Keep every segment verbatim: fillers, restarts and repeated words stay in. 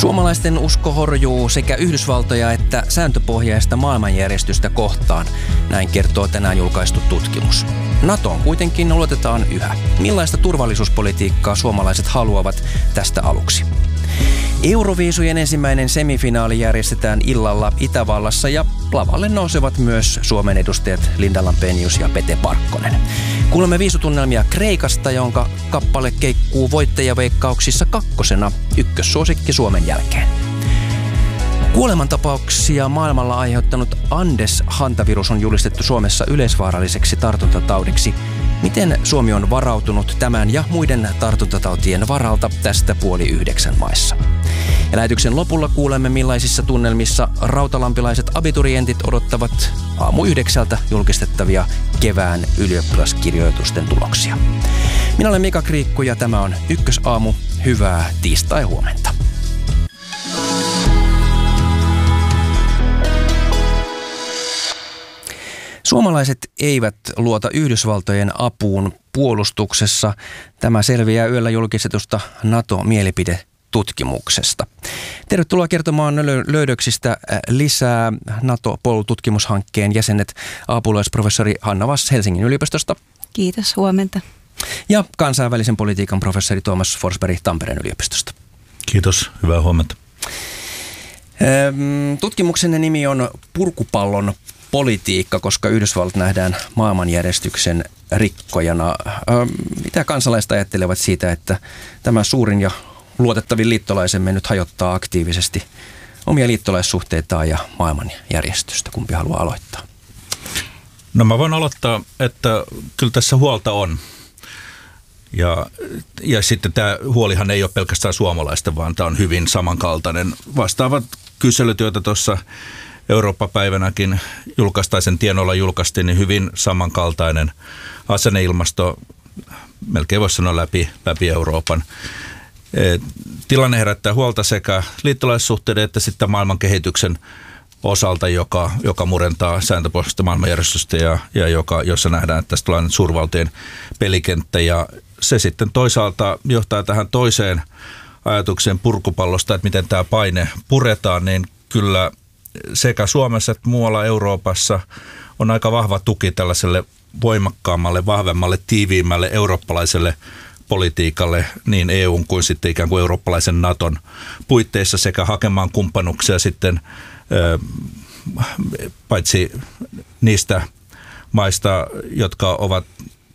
Suomalaisten usko horjuu sekä Yhdysvaltoja että sääntöpohjaista maailmanjärjestystä kohtaan, näin kertoo tänään julkaistu tutkimus. NATOon kuitenkin luotetaan yhä. Millaista turvallisuuspolitiikkaa suomalaiset haluavat tästä aluksi? Euroviisujen ensimmäinen semifinaali järjestetään illalla Itävallassa ja lavalle nousevat myös Suomen edustajat Linda Lampenius ja Pete Parkkonen. Kuulemme viisutunnelmia Kreikasta, jonka kappale keikkuu voittajaveikkauksissa kakkosena ykkössuosikki Suomen jälkeen. Kuolemantapauksia maailmalla aiheuttanut Andes-hantavirus on julistettu Suomessa yleisvaaralliseksi tartuntataudiksi. Miten Suomi on varautunut tämän ja muiden tartuntatautien varalta tästä puoli yhdeksän maissa? Ja lähetyksen lopulla kuulemme, millaisissa tunnelmissa rautalampilaiset abiturientit odottavat aamu yhdeksältä julkistettavia kevään ylioppilaskirjoitusten tuloksia. Minä olen Mika Kriikku ja tämä on Ykkösaamu. Hyvää tiistai-huomenta. Suomalaiset eivät luota Yhdysvaltojen apuun puolustuksessa. Tämä selviää yöllä julkistetusta NATO-mielipidetutkimuksesta. Tervetuloa kertomaan löydöksistä lisää NATO-Pol-tutkimushankkeen jäsenet apulaisprofessori Hanna Vass Helsingin yliopistosta. Kiitos, huomenta. Ja kansainvälisen politiikan professori Tuomas Forsberg Tampereen yliopistosta. Kiitos, hyvää huomenta. Tutkimuksenne nimi on Purkupallon politiikka, koska Yhdysvallat nähdään maailmanjärjestyksen rikkojana. Mitä kansalaiset ajattelevat siitä, että tämä suurin ja luotettavin liittolaisemme nyt hajottaa aktiivisesti omia liittolaissuhteitaan ja maailmanjärjestystä? Kumpi haluaa aloittaa? No mä voin aloittaa, että kyllä tässä huolta on. Ja, ja sitten tämä huolihan ei ole pelkästään suomalaista, vaan tämä on hyvin samankaltainen. Vastaavat kyselyt, joita tuossa Eurooppa-päivänäkin julkaistaan, sen tienoilla julkaistiin, niin hyvin samankaltainen asenneilmasto, melkein voisi sanoa läpi, läpi Euroopan. Tilanne herättää huolta sekä liittolaissuhteiden että sitten maailman kehityksen osalta, joka, joka murentaa sääntöpohjaista maailmanjärjestystä ja, ja joka, jossa nähdään, että tästä tulee suurvaltojen pelikenttä. Ja se sitten toisaalta johtaa tähän toiseen ajatukseen purkupallosta, että miten tämä paine puretaan, niin kyllä sekä Suomessa että muualla Euroopassa on aika vahva tuki tällaiselle voimakkaammalle, vahvemmalle, tiiviimmälle eurooppalaiselle politiikalle niin E U:n kuin sitten ikään kuin eurooppalaisen NATOn puitteissa sekä hakemaan kumppanuksia sitten paitsi niistä maista, jotka ovat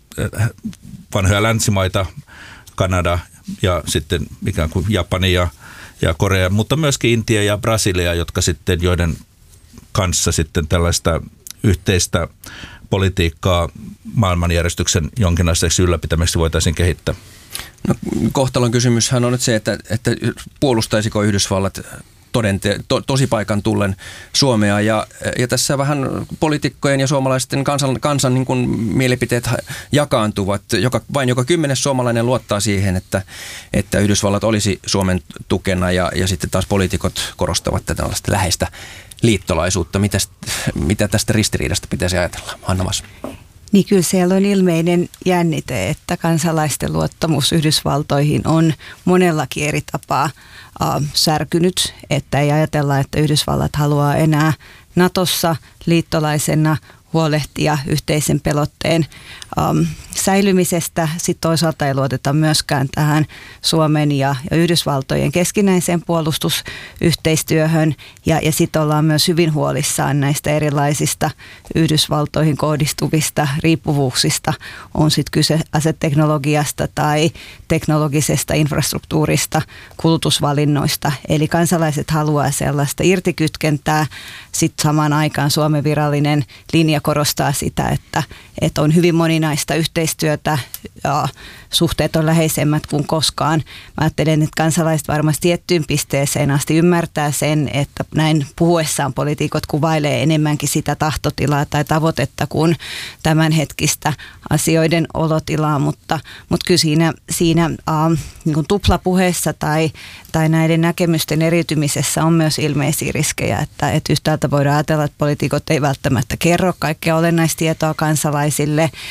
vanhoja länsimaita, Kanada ja sitten ikään kuin Japani ja ja Korea, mutta myöskin Intia ja Brasilia, jotka sitten, joiden kanssa sitten tällaista yhteistä politiikkaa maailmanjärjestyksen jonkinlaiseksi ylläpitämiseksi voitaisiin kehittää. No, kohtalon kysymyshän on nyt se, että, että puolustaisiko Yhdysvallat todente, to, tosipaikan tullen Suomea ja, ja tässä vähän poliitikkojen ja suomalaisten kansan, kansan niin kuin mielipiteet jakaantuvat. Joka, vain joka kymmenes suomalainen luottaa siihen, että, että Yhdysvallat olisi Suomen tukena ja, ja sitten taas poliitikot korostavat tätä läheistä liittolaisuutta. Mitä, mitä tästä ristiriidasta pitäisi ajatella? Hanna Vass. Niin kyllä siellä on ilmeinen jännite, että kansalaisten luottamus Yhdysvaltoihin on monellakin eri tapaa äh, särkynyt, että ei ajatella, että Yhdysvallat haluaa enää NATOssa liittolaisena huolehtia yhteisen pelotteen ähm, säilymisestä. Sitten toisaalta ei luoteta myöskään tähän Suomen ja, ja Yhdysvaltojen keskinäiseen puolustusyhteistyöhön. Ja, ja sitten ollaan myös hyvin huolissaan näistä erilaisista Yhdysvaltoihin kohdistuvista riippuvuuksista. On sitten kyse aseteknologiasta tai teknologisesta infrastruktuurista, kulutusvalinnoista. Eli kansalaiset haluaa sellaista irtikytkentää. Sitten samaan aikaan Suomen virallinen linja korostaa sitä, että, että on hyvin moninaista yhteistyötä ja suhteet on läheisemmät kuin koskaan. Mä ajattelen, että kansalaiset varmasti tiettyyn pisteeseen asti ymmärtää sen, että näin puhuessaan poliitikot kuvailee enemmänkin sitä tahtotilaa tai tavoitetta kuin tämänhetkistä asioiden olotilaa, mutta, mutta kyllä siinä, siinä äh, niin kuin tuplapuheessa tai, tai näiden näkemysten eriytymisessä on myös ilmeisiä riskejä, että, että yhtäältä voidaan ajatella, että poliitikot ei välttämättä kerro kaikkea olennaista tietoa kansalaisille,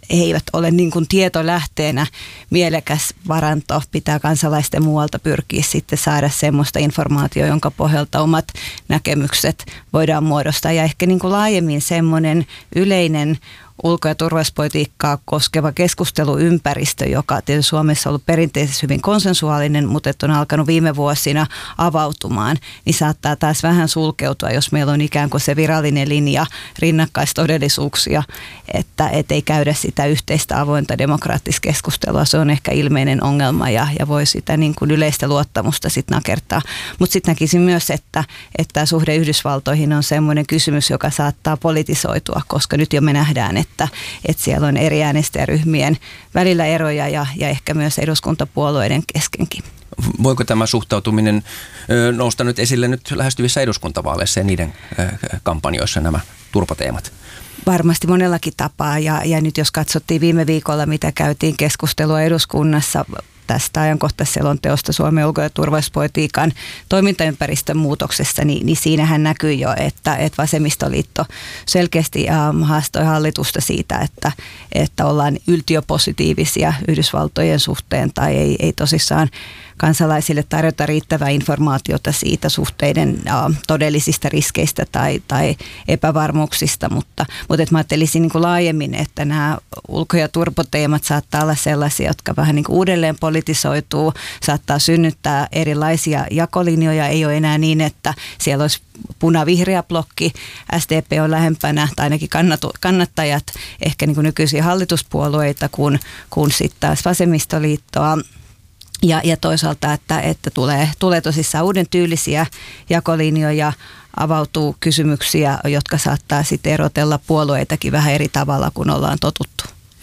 he eivät ole niin kuin tietolähteenä mielekäs varanto. Pitää kansalaisten muualta pyrkiä sitten saada semmoista informaatiota, jonka pohjalta omat näkemykset voidaan muodostaa. Ja ehkä niin kuin laajemmin semmoinen yleinen ulko- ja turvallisuuspolitiikkaa koskeva keskusteluympäristö, joka tietysti Suomessa on ollut perinteisesti hyvin konsensuaalinen, mutta on alkanut viime vuosina avautumaan, niin saattaa taas vähän sulkeutua, jos meillä on ikään kuin se virallinen linja rinnakkaistodellisuuksia, että et ei käydä sitä yhteistä avointa demokraattista keskustelua. Se on ehkä ilmeinen ongelma ja, ja voi sitä niin kuin yleistä luottamusta sitten nakertaa. Mutta sitten näkisin myös, että, että suhde Yhdysvaltoihin on semmoinen kysymys, joka saattaa politisoitua, koska nyt jo me nähdään, että Että, että siellä on eri äänestäjäryhmien välillä eroja ja, ja ehkä myös eduskuntapuolueiden keskenkin. Voiko tämä suhtautuminen ö, nousta nyt esille nyt lähestyvissä eduskuntavaaleissa ja niiden ö, kampanjoissa nämä turpateemat? Varmasti monellakin tapaa ja, ja nyt jos katsottiin viime viikolla, mitä käytiin keskustelua eduskunnassa tästä ajankohtaisselonteosta Suomen ulko- ja turvallisuuspolitiikan toimintaympäristön muutoksesta, niin, niin siinähän näkyy jo, että, että vasemmistoliitto selkeästi ähm, haastoi hallitusta siitä, että, että ollaan yltiöpositiivisia Yhdysvaltojen suhteen tai ei, ei tosissaan kansalaisille tarjota riittävää informaatiota siitä suhteiden äh, todellisista riskeistä tai, tai epävarmuuksista, mutta, mutta et mä ajattelisin niin kuin laajemmin, että nämä ulko- ja turpoteemat saattaa olla sellaisia, jotka vähän niin kuin uudelleen politisoituu, saattaa synnyttää erilaisia jakolinjoja, ei ole enää niin, että siellä olisi puna-vihreä blokki, S D P on lähempänä tai ainakin kannatu, kannattajat ehkä niin kuin nykyisiä hallituspuolueita kuin, kuin sitten taas vasemmistoliittoa. Ja, ja toisaalta, että, että tulee, tulee tosissaan uuden tyylisiä jakolinjoja, avautuu kysymyksiä, jotka saattaa sitten erotella puolueitakin vähän eri tavalla kuin ollaan totuttu.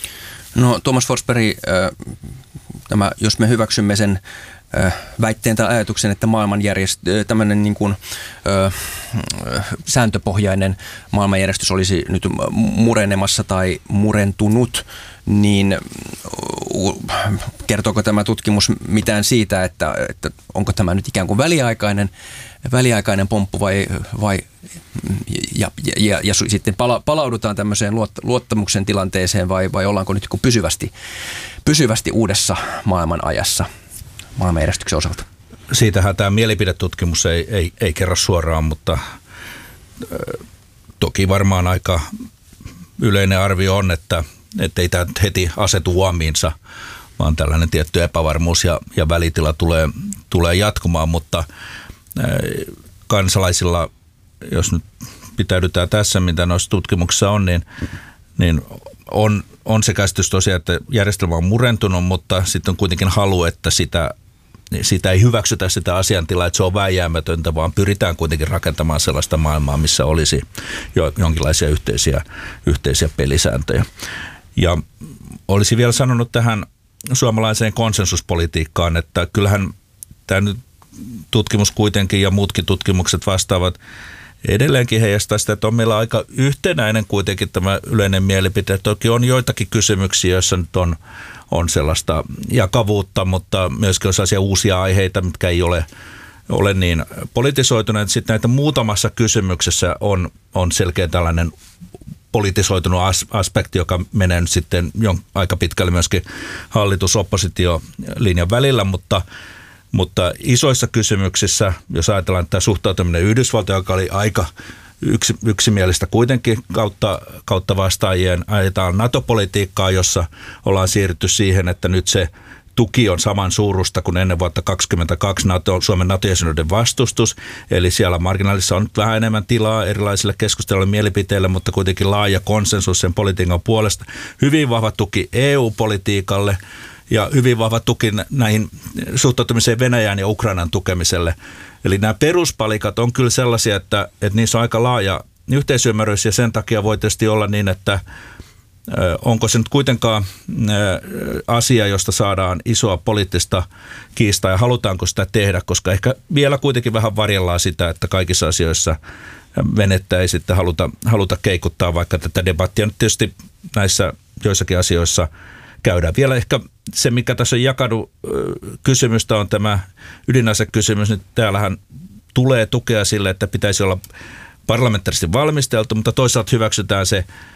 No Tuomas Forsberg, tämä, jos me hyväksymme sen väitteen tai ajatuksen, että maailmanjärjestö, tämmöinen niin kuin, ö, sääntöpohjainen maailmanjärjestys olisi nyt murenemassa tai murentunut, niin kertooko tämä tutkimus mitään siitä, että, että onko tämä nyt ikään kuin väliaikainen, väliaikainen pomppu vai, vai ja, ja, ja, ja sitten pala, palaudutaan tämmöiseen luottamuksen tilanteeseen vai, vai ollaanko nyt pysyvästi, pysyvästi uudessa maailmanajassa maailmanjärjestyksen osalta? Siitähän tämä mielipidetutkimus ei, ei, ei kerro suoraan, mutta äh, toki varmaan aika yleinen arvio on, että ei tämä heti asetu huomiinsa, vaan tällainen tietty epävarmuus ja, ja välitila tulee, tulee jatkumaan, mutta äh, kansalaisilla, jos nyt pitäydytään tässä, mitä noissa tutkimuksissa on, niin, niin on, on se käsitys tosiaan, että järjestelmä on murentunut, mutta sitten on kuitenkin halu, että sitä, sitä ei hyväksytä sitä asiantilaa, että se on vääjäämätöntä, vaan pyritään kuitenkin rakentamaan sellaista maailmaa, missä olisi jo jonkinlaisia yhteisiä, yhteisiä pelisääntöjä. Ja olisin vielä sanonut tähän suomalaiseen konsensuspolitiikkaan, että kyllähän tämä nyt tutkimus kuitenkin ja muutkin tutkimukset vastaavat edelleenkin heijastaa sitä, että on meillä aika yhtenäinen kuitenkin tämä yleinen mielipide. Toki on joitakin kysymyksiä, joissa nyt on, on sellaista jakavuutta, mutta myöskin on sellaisia uusia aiheita, mitkä ei ole, ole niin politisoituneet. Sitten näitä muutamassa kysymyksessä on, on selkeä tällainen politisoitunut aspekti, joka menee nyt sitten aika pitkälle myöskin hallitus-oppositiolinjan välillä, mutta Mutta isoissa kysymyksissä, jos ajatellaan tämä suhtautuminen Yhdysvaltoja, joka oli aika yksi, yksimielistä kuitenkin kautta, kautta vastaajien, ajetaan NATO-politiikkaa, jossa ollaan siirrytty siihen, että nyt se tuki on saman suurusta kuin ennen vuotta kaksikymmentäkaksi NATO, Suomen NATO-jäsenyyden vastustus. Eli siellä marginaalissa on vähän enemmän tilaa erilaisille keskusteluille mielipiteille, mutta kuitenkin laaja konsensus sen politiikan puolesta. Hyvin vahva tuki E U-politiikalle. Ja hyvin vahva tuki näihin suhtautumiseen Venäjään ja Ukrainan tukemiselle. Eli nämä peruspalikat on kyllä sellaisia, että, että niissä on aika laaja yhteisymmärrys ja sen takia voi tietysti olla niin, että onko se nyt kuitenkaan asia, josta saadaan isoa poliittista kiistaa ja halutaanko sitä tehdä, koska ehkä vielä kuitenkin vähän varjellaan sitä, että kaikissa asioissa venettä ei sitten haluta, haluta keikuttaa, vaikka tätä debattia nyt tietysti näissä joissakin asioissa käydään. Vielä ehkä se, mikä tässä on jakadu kysymystä, on tämä ydinasekysymys. Nyt täällähän tulee tukea sille, että pitäisi olla parlamentaarisesti valmisteltu, mutta toisaalta hyväksytään se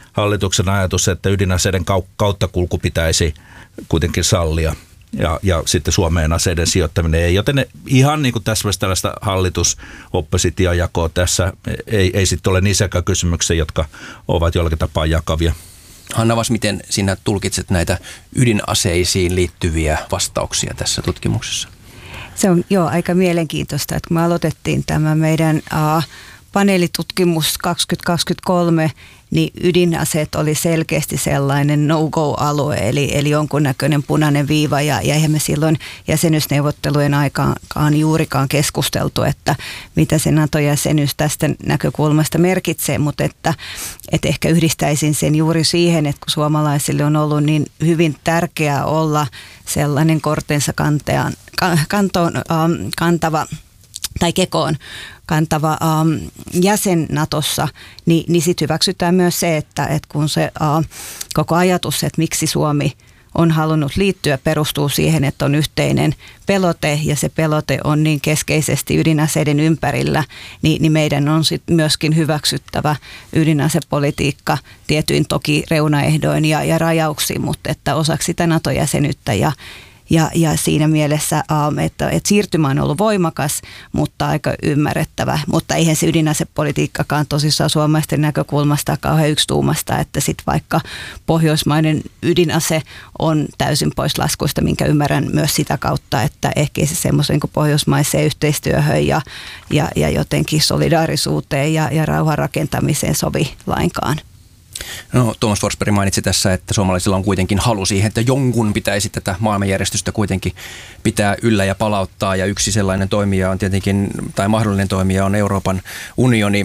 hallituksen ajatus, että ydinaseiden kauttakulku pitäisi kuitenkin sallia. Ja, ja sitten Suomeen aseiden sijoittaminen ei, joten ne, ihan niin kuin tässä tällaista hallitus-oppositiojakoa tässä ei, ei sitten ole niissäkään kysymyksiä, jotka ovat jollakin tapaa jakavia. Hanna Vass, miten sinä tulkitset näitä ydinaseisiin liittyviä vastauksia tässä tutkimuksessa? Se on jo aika mielenkiintoista, että kun me aloitettiin tämä meidän uh, paneelitutkimus kaksituhattakaksikymmentäkolme, niin ydinaseet oli selkeästi sellainen no-go-alue, eli, eli jonkunnäköinen punainen viiva, ja, ja eihän me silloin jäsenyysneuvottelujen aikaan juurikaan keskusteltu, että mitä se NATO-jäsenyys tästä näkökulmasta merkitsee, mutta että, että ehkä yhdistäisin sen juuri siihen, että kun suomalaisille on ollut niin hyvin tärkeää olla sellainen kortensa kantean, kantoon, ähm, kantava tai kekoon kantava ähm, jäsen Natossa, niin, niin sitten hyväksytään myös se, että, että kun se äh, koko ajatus, että miksi Suomi on halunnut liittyä, perustuu siihen, että on yhteinen pelote ja se pelote on niin keskeisesti ydinaseiden ympärillä, niin, niin meidän on sitten myöskin hyväksyttävä ydinasepolitiikka tietyin toki reunaehdoin ja, ja rajauksiin, mutta että osaksi sitä NATO-jäsenyyttä ja Ja, ja siinä mielessä, että, että siirtymä on ollut voimakas, mutta aika ymmärrettävä. Mutta eihän se ydinasepolitiikkakaan tosissaan suomalaisten näkökulmasta kauhean yksituumasta, että sitten vaikka pohjoismainen ydinase on täysin pois laskuista, minkä ymmärrän myös sitä kautta, että ehkä se semmoisen kuin pohjoismaiseen yhteistyöhön ja, ja, ja jotenkin solidaarisuuteen ja, ja rauhan rakentamiseen sovi lainkaan. No, Tuomas Forsberg mainitsi tässä, että suomalaisilla on kuitenkin halu siihen, että jonkun pitäisi tätä maailmanjärjestystä kuitenkin pitää yllä ja palauttaa. Ja yksi sellainen toimija on tietenkin, tai mahdollinen toimija on Euroopan unioni.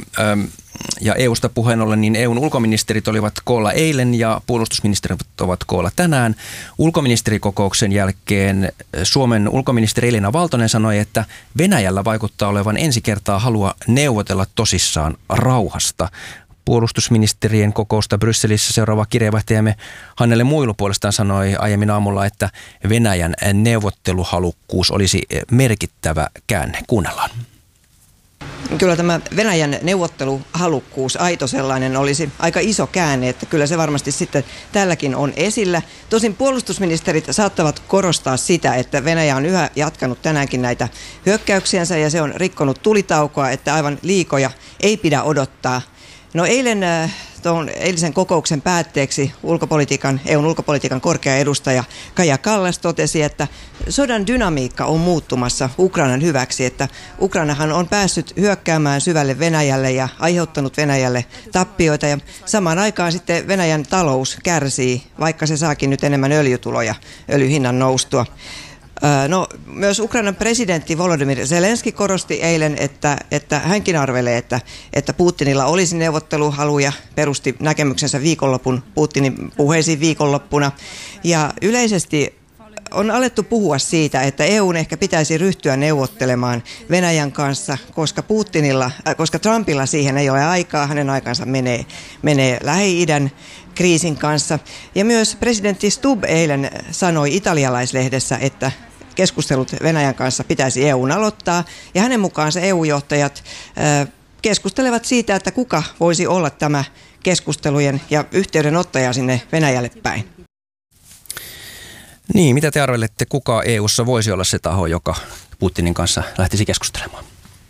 Ja E U:sta puheen ollen, niin E U:n ulkoministerit olivat koolla eilen ja puolustusministerit ovat koolla tänään. Ulkoministerikokouksen jälkeen Suomen ulkoministeri Elina Valtonen sanoi, että Venäjällä vaikuttaa olevan ensi kertaa halua neuvotella tosissaan rauhasta. Puolustusministerien kokousta Brysselissä seuraava kirjeenvaihtajamme Hannele Muilu puolestaan sanoi aiemmin aamulla, että Venäjän neuvotteluhalukkuus olisi merkittävä käänne. Kuunnellaan. Kyllä tämä Venäjän neuvotteluhalukkuus, aito sellainen, olisi aika iso käänne, että kyllä se varmasti sitten tälläkin on esillä. Tosin puolustusministerit saattavat korostaa sitä, että Venäjä on yhä jatkanut tänäänkin näitä hyökkäyksiänsä ja se on rikkonut tulitaukoa, että aivan liikoja ei pidä odottaa. No eilen tuon eilisen kokouksen päätteeksi ulkopolitiikan, E U:n ulkopolitiikan korkea edustaja Kaja Kallas totesi, että sodan dynamiikka on muuttumassa Ukrainan hyväksi, että Ukrainahan on päässyt hyökkäämään syvälle Venäjälle ja aiheuttanut Venäjälle tappioita ja samaan aikaan sitten Venäjän talous kärsii, vaikka se saakin nyt enemmän öljytuloja öljyhinnan noustua. No, myös Ukrainan presidentti Volodymyr Zelenski korosti eilen, että, että hänkin arvelee, että, että Putinilla olisi neuvotteluhaluja, perusti näkemyksensä viikonlopun Putinin puheisiin viikonloppuna. Ja yleisesti on alettu puhua siitä, että E U:n ehkä pitäisi ryhtyä neuvottelemaan Venäjän kanssa, koska Putinilla, äh, koska Trumpilla siihen ei ole aikaa, hänen aikansa menee, menee Lähi-idän kriisin kanssa. Ja myös presidentti Stubb eilen sanoi italialaislehdessä, että keskustelut Venäjän kanssa pitäisi E U:n aloittaa. Ja hänen mukaansa E U-johtajat äh, keskustelevat siitä, että kuka voisi olla tämä keskustelujen ja yhteydenottaja sinne Venäjälle päin. Niin, mitä te arvelette, kuka E U:ssa voisi olla se taho, joka Putinin kanssa lähtisi keskustelemaan?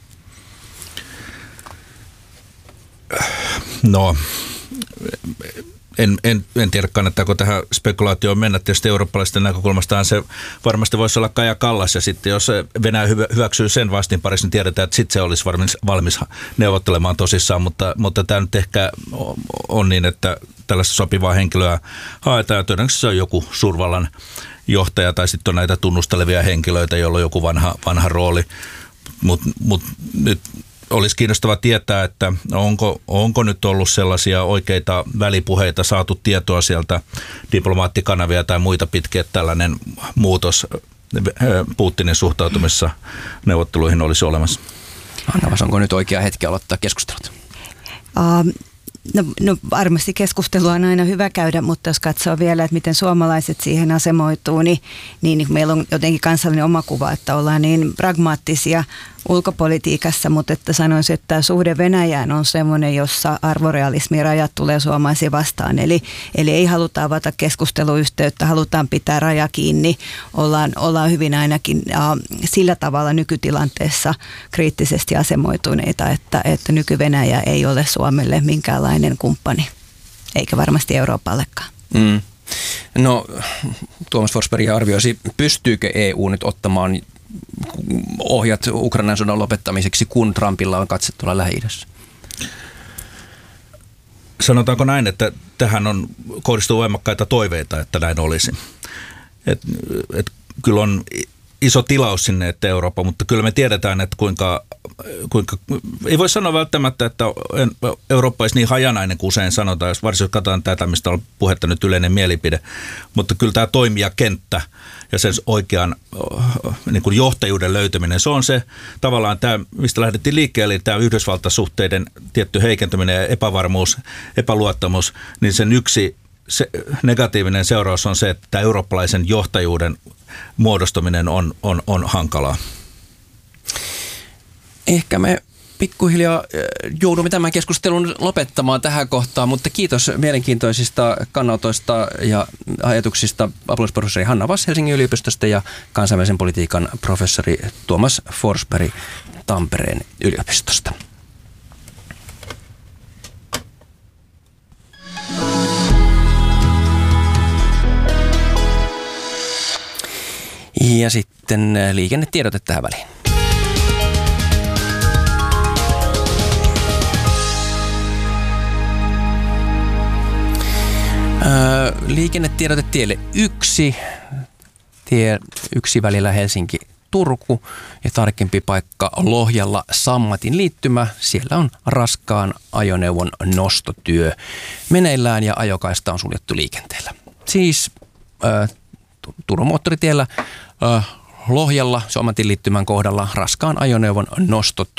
No, en, en, en tiedä kannattaako tähän spekulaatioon mennä. Tietysti eurooppalaisten näkökulmastaan se varmasti voisi olla Kaja Kallas ja sitten jos Venäjä hyväksyy sen vastinparissa, niin tiedetään, että sitten se olisi valmis, valmis neuvottelemaan tosissaan, mutta, mutta tämä nyt ehkä on niin, että tällaista sopivaa henkilöä haetaan ja todennäköisesti se on joku suurvallan johtaja tai sitten on näitä tunnustelevia henkilöitä, joilla on joku vanha, vanha rooli, mutta mut nyt olisi kiinnostava tietää, että onko, onko nyt ollut sellaisia oikeita välipuheita, saatu tietoa sieltä diplomaattikanavia tai muita pitkin, että tällainen muutos Putinin suhtautumisessa neuvotteluihin olisi olemassa. Hanna Vass, onko nyt oikea hetki aloittaa keskustelut? Um. No, no varmasti keskustelua on aina hyvä käydä, mutta jos katsoo vielä, että miten suomalaiset siihen asemoituu, niin, niin, niin meillä on jotenkin kansallinen omakuva, että ollaan niin pragmaattisia, ulkopolitiikassa, mutta että sanoisin, että tämä suhde Venäjään on semmoinen, jossa arvorealismirajat tulee suomalaisia vastaan. Eli, eli ei haluta avata keskusteluyhteyttä, halutaan pitää raja kiinni. Ollaan, ollaan hyvin ainakin äh, sillä tavalla nykytilanteessa kriittisesti asemoituneita, että, että nyky-Venäjä ei ole Suomelle minkäänlainen kumppani, eikä varmasti Euroopallekaan. Mm. No, Tuomas Forsberg arvioisi, pystyykö E U nyt ottamaan ohjat Ukrainan sodan lopettamiseksi, kun Trumpilla on katse tuolla Lähi-idässä? Sanotaanko näin, että tähän on kohdistuu voimakkaita toiveita, että näin olisi. Et, et, kyllä on iso tilaus sinne, että Eurooppa, mutta kyllä me tiedetään, että kuinka, kuinka ei voi sanoa välttämättä, että Eurooppa olisi niin hajanainen kuin usein sanotaan, jos varsinkin katsotaan tätä, mistä on puhetta nyt yleinen mielipide, mutta kyllä tämä toimijakenttä ja sen oikean niin kuin johtajuuden löytäminen, se on se tavallaan tämä, mistä lähdettiin liikkeelle, eli tämä Yhdysvaltasuhteiden tietty heikentyminen ja epävarmuus, epäluottamus, niin sen yksi se negatiivinen seuraus on se, että tämä eurooppalaisen johtajuuden muodostuminen on, on, on hankalaa. Ehkä me pikkuhiljaa joudumme tämän keskustelun lopettamaan tähän kohtaan, mutta kiitos mielenkiintoisista kannanotoista ja ajatuksista apulaisprofessori Hanna Vass Helsingin yliopistosta ja kansainvälisen politiikan professori Tuomas Forsberg Tampereen yliopistosta. Ja sitten liikennetiedote tähän väliin. Öö, liikennetiedote tielle yksi, tie yksi välillä Helsinki-Turku ja tarkempi paikka Lohjalla Sammatin liittymä. Siellä on raskaan ajoneuvon nostotyö meneillään ja ajokaista on suljettu liikenteellä. Siis öö, Turun moottoritiellä öö, Lohjalla Sammatin liittymän kohdalla raskaan ajoneuvon nostotyö